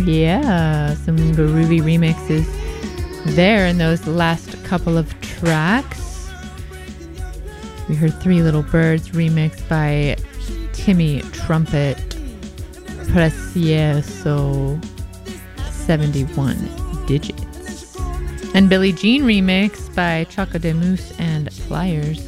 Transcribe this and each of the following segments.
Yeah, some groovy remixes there in those last couple of tracks. We heard Three Little Birds remixed by Timmy Trumpet Precioso 71 Digits. And Billie Jean remix by Choco de Mousse and Flyers.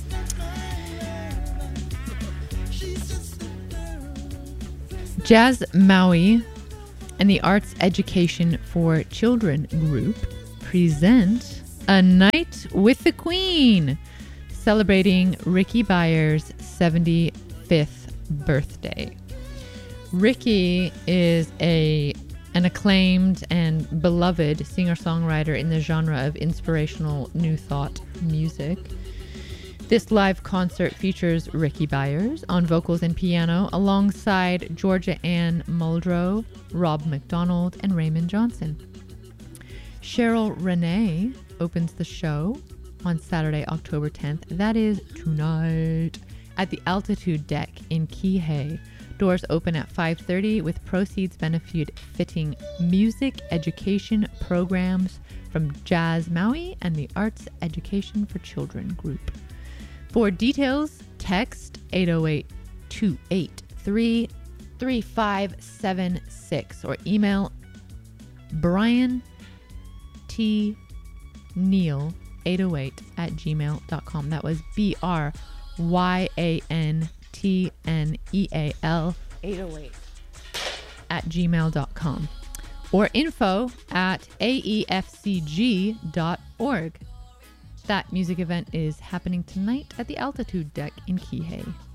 Jazz Maui and the Arts Education for Children group present A Night with the Queen, celebrating Ricky Byers' 75th birthday. Ricky is an acclaimed and beloved singer-songwriter in the genre of inspirational New Thought music. This live concert features Ricky Byers on vocals and piano alongside Georgia Ann Muldrow, Rob McDonald, and Raymond Johnson. Cheryl Renee opens the show on Saturday, October 10th. That is tonight at the Altitude Deck in Kihei. Doors open at 5:30 with proceeds benefiting music education programs from Jazz Maui and the Arts Education for Children group. For details, text 808-283-3576 or email Brian T. Neal 808@gmail.com. That was BRYANTNEAL 808@gmail.com or info@aefcg.org. That music event is happening tonight at the Altitude Deck in Kihei.